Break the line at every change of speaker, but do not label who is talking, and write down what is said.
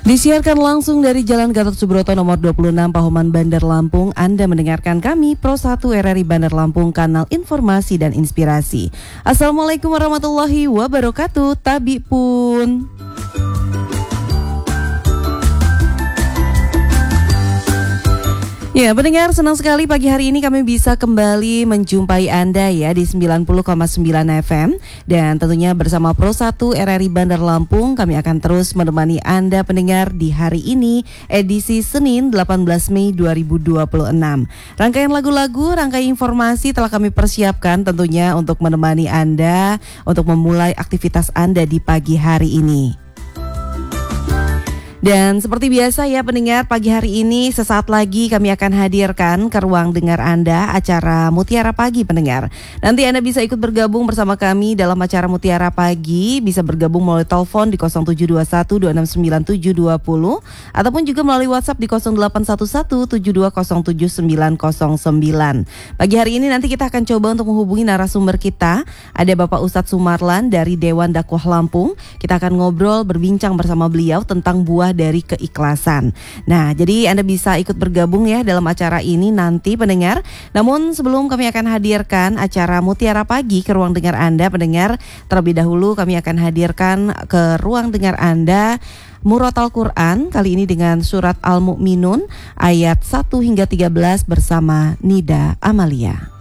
Disiarkan langsung dari Jalan Gatot Subroto nomor 26 Pahoman Bandar Lampung. Anda mendengarkan kami Pro 1 RRI Bandar Lampung, kanal informasi dan inspirasi. Assalamualaikum warahmatullahi wabarakatuh. Tabi pun. Ya, pendengar, senang sekali pagi hari ini kami bisa kembali menjumpai Anda ya di 90,9 FM. Dan tentunya bersama Pro 1 RRI Bandar Lampung, kami akan terus menemani Anda pendengar di hari ini, edisi Senin 18 Mei 2026. Rangkaian lagu-lagu, rangkaian informasi telah kami persiapkan tentunya untuk menemani Anda, untuk memulai aktivitas Anda di pagi hari ini. Dan seperti biasa ya pendengar, pagi hari ini sesaat lagi kami akan hadirkan ke ruang dengar Anda acara Mutiara Pagi pendengar. Nanti Anda bisa ikut bergabung bersama kami dalam acara Mutiara Pagi, bisa bergabung melalui telepon di 0721269720 ataupun juga melalui WhatsApp di 081172079909. Pagi hari ini nanti kita akan coba untuk menghubungi narasumber kita. Ada Bapak Ustadz Sumarlan dari Dewan Dakwah Lampung. Kita akan ngobrol, berbincang bersama beliau tentang buah dari keikhlasan. Nah, jadi Anda bisa ikut bergabung ya dalam acara ini nanti pendengar. Namun sebelum kami akan hadirkan acara Mutiara Pagi ke ruang dengar Anda pendengar, terlebih dahulu kami akan hadirkan ke ruang dengar Anda Muratal Quran, kali ini dengan surat Al-Mu'minun ayat 1 hingga 13 bersama Nida Amalia.